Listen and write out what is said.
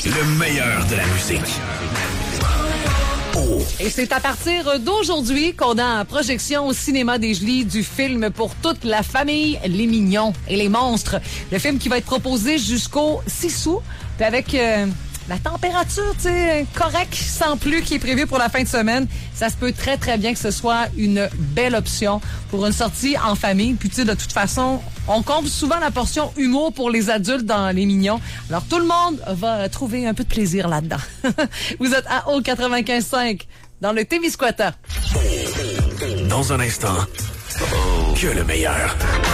Le meilleur de la musique. Oh. Et c'est à partir d'aujourd'hui qu'on a en projection au cinéma des Gelis du film pour toute la famille, Les Mignons et les Monstres. Le film qui va être proposé jusqu'au 6 août, puis avec la température, tu sais, correcte, sans pluie qui est prévue pour la fin de semaine. Ça se peut très, très bien que ce soit une belle option pour une sortie en famille. Puis, tu sais, de toute façon, on comble souvent la portion humour pour les adultes dans Les Mignons. Alors, tout le monde va trouver un peu de plaisir là-dedans. Vous êtes à O 95.5 dans le Témiscouata. Dans un instant, que le meilleur.